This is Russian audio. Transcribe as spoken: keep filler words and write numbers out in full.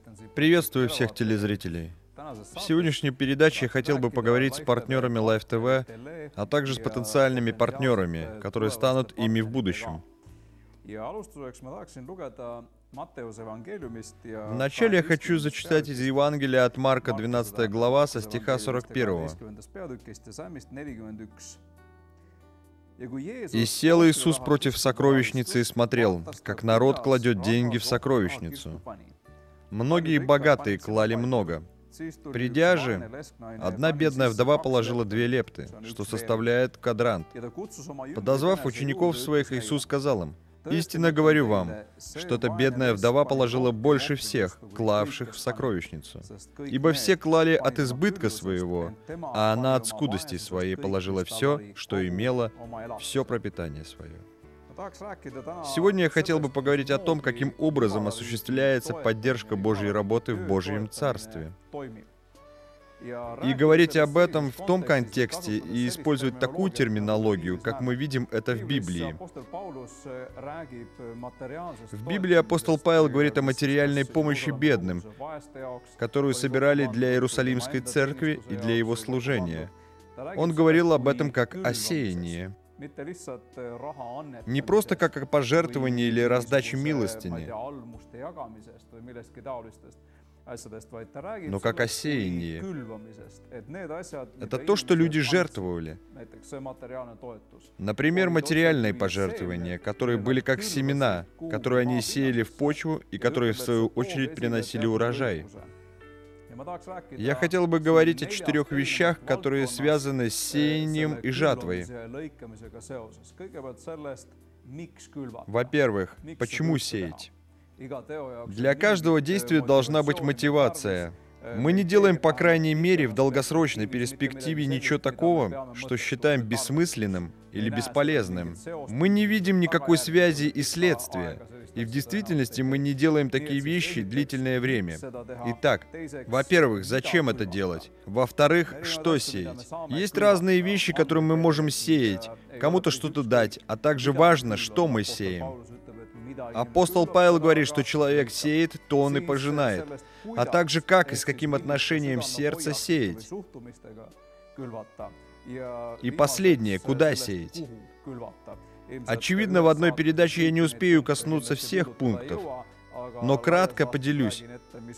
Приветствую всех телезрителей. В сегодняшней передаче я хотел бы поговорить с партнерами Live ти ви, а также с потенциальными партнерами, которые станут ими в будущем. Вначале я хочу зачитать из Евангелия от Марка, двенадцатая глава, со стиха сорок первого. «И сел Иисус против сокровищницы и смотрел, как народ кладет деньги в сокровищницу. Многие богатые клали много. Придя же, одна бедная вдова положила две лепты, что составляет квадрант. Подозвав учеников своих, Иисус сказал им: «Истинно говорю вам, что эта бедная вдова положила больше всех, клавших в сокровищницу. Ибо все клали от избытка своего, а она от скудости своей положила все, что имела, все пропитание свое». Сегодня я хотел бы поговорить о том, каким образом осуществляется поддержка Божьей работы в Божьем Царстве. И говорить об этом в том контексте и использовать такую терминологию, как мы видим это в Библии. В Библии апостол Павел говорит о материальной помощи бедным, которую собирали для Иерусалимской церкви и для его служения. Он говорил об этом как о сеянии. Не просто как о пожертвовании или раздаче милостыни, но как о сеянии. Это то, что люди жертвовали. Например, материальные пожертвования, которые были как семена, которые они сеяли в почву и которые, в свою очередь, приносили урожай. Я хотел бы говорить о четырех вещах, которые связаны с сеянием и жатвой. Во-первых, почему сеять? Для каждого действия должна быть мотивация. Мы не делаем, по крайней мере, в долгосрочной перспективе ничего такого, что считаем бессмысленным или бесполезным. Мы не видим никакой связи и следствия. И в действительности мы не делаем такие вещи длительное время. Итак, во-первых, зачем это делать? Во-вторых, что сеять? Есть разные вещи, которые мы можем сеять, кому-то что-то дать, а также важно, что мы сеем. Апостол Павел говорит, что человек сеет, то он и пожинает, а также как и с каким отношением сердца сеять. И последнее, куда сеять? Очевидно, в одной передаче я не успею коснуться всех пунктов, но кратко поделюсь.